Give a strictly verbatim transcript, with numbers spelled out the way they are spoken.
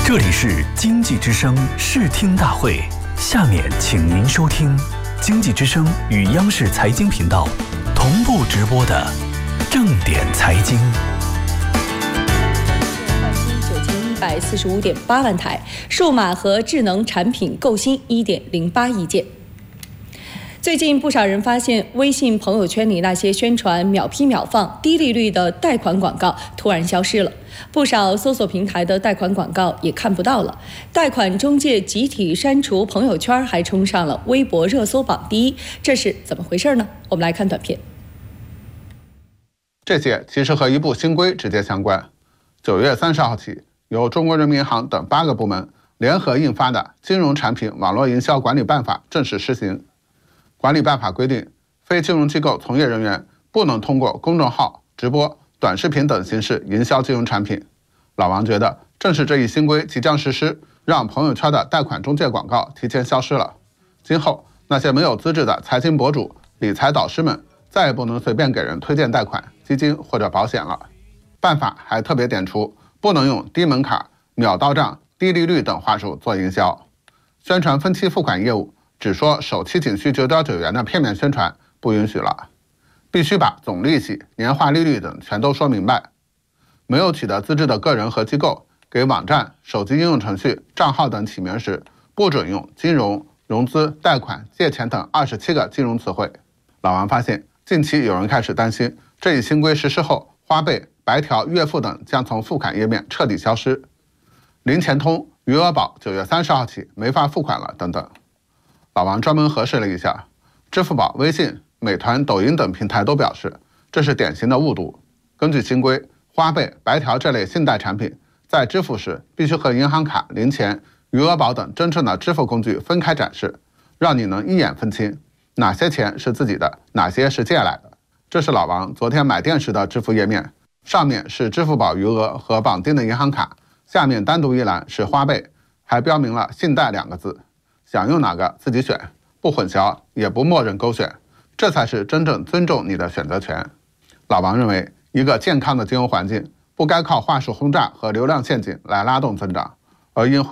这里是经济之声视听大会，下面请您收听经济之声与央视财经频道同步直播的正点财经。 换新九千一百四十五点八万台，数码和智能产品购新一点零八亿件。最近不少人发现，微信朋友圈里那些宣传秒批秒放、低利率的贷款广告突然消失了，不少搜索平台的贷款广告也看不到了。贷款中介集体删除朋友圈，还冲上了微博热搜榜第一，这是怎么回事呢？我们来看短片。 这些其实和一部新规直接相关。九月三十号起，由中国人民银行等八个部门联合印发的《金融产品网络营销管理办法》正式施行。管理办法规定，非金融机构从业人员不能通过公众号、直播、短视频等形式营销金融产品。老王觉得，正是这一新规即将实施，让朋友圈的贷款中介广告提前消失了。今后，那些没有资质的财经博主、理财导师们再也不能随便给人推荐贷款、基金或者保险了。办法还特别点出，不能用低门槛、秒到账、低利率等话术做营销，宣传分期付款业务。只说首期仅需九点九元的片面宣传不允许了，必须把总利息、年化利率等全都说明白。没有取得资质的个人和机构给网站、手机应用程序、账号等起名时，不准用金融、融资、贷款、借钱等二十七个金融词汇。老王发现，近期有人开始担心，这一新规实施后，花呗、白条、月付等将从付款页面彻底消失，零钱通、余额宝九月三十号起没法付款了等等。老王专门核实了一下，支付宝、微信、美团、抖音等平台都表示，这是典型的误读。根据新规，花呗、白条这类信贷产品在支付时必须和银行卡、零钱、余额宝等真正的支付工具分开展示，让你能一眼分清哪些钱是自己的，哪些是借来的。这是老王昨天买店时的支付页面，上面是支付宝余额和绑定的银行卡，下面单独一栏是花呗，还标明了信贷两个字。想用哪个自己选，不混淆，也不默认勾选，这才是真正尊重你的选择权。老王认为，一个健康的金融环境不该靠话术轰炸和流量陷阱来拉动增长，而应